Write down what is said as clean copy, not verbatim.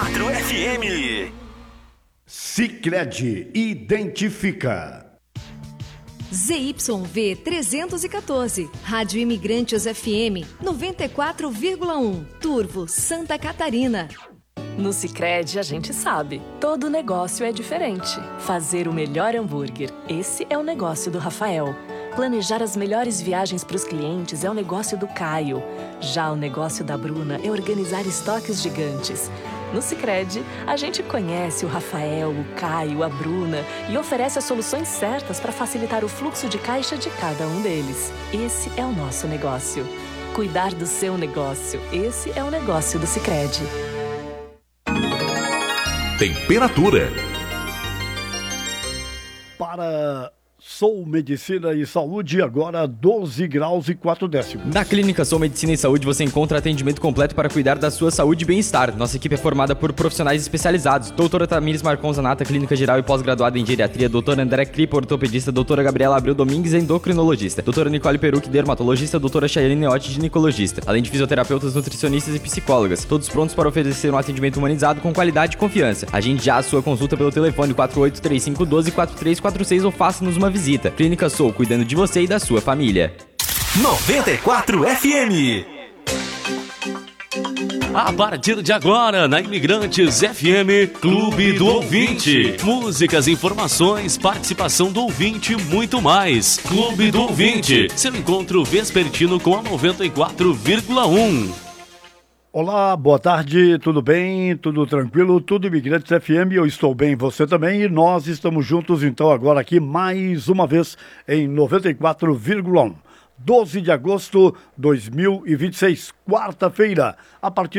94 FM. Sicredi identifica. ZYV 314, Rádio Imigrantes FM 94,1, Turvo, Santa Catarina. No Sicredi a gente sabe, todo negócio é diferente. Fazer o melhor hambúrguer, esse é o negócio do Rafael. Planejar as melhores viagens para os clientes é o negócio do Caio. Já o negócio da Bruna é organizar estoques gigantes. No Sicredi, a gente conhece o Rafael, o Caio, a Bruna e oferece as soluções certas para facilitar o fluxo de caixa de cada um deles. Esse é o nosso negócio. Cuidar do seu negócio, esse é o negócio do Sicredi. Temperatura. Para Sou Medicina e Saúde, agora 12 graus e 4 décimos. Na Clínica Sou Medicina e Saúde você encontra atendimento completo para cuidar da sua saúde e bem-estar. Nossa equipe é formada por profissionais especializados. Doutora Tamires Marcon Zanata, Clínica Geral e pós-graduada em Geriatria. Doutora André Kripo, ortopedista. Doutora Gabriela Abreu Domingues, endocrinologista. Doutora Nicole Perucci, dermatologista. Doutora Chayane Neotti, ginecologista. Além de fisioterapeutas, nutricionistas e psicólogas. Todos prontos para oferecer um atendimento humanizado com qualidade e confiança. Agende já a sua consulta pelo telefone 483512-4346 ou faça-nos uma visita. Clínica Sou, cuidando de você e da sua família. 94 FM. A partir de agora, na Imigrantes FM, Clube do Ouvinte. Músicas, informações, participação do ouvinte e muito mais. Clube do Ouvinte, seu encontro vespertino com a 94,1. Olá, boa tarde, tudo bem? Tudo tranquilo? Tudo Imigrantes FM, eu estou bem, você também, e nós estamos juntos então agora aqui mais uma vez em 94,1. 12 de agosto de 2026, quarta-feira, a partir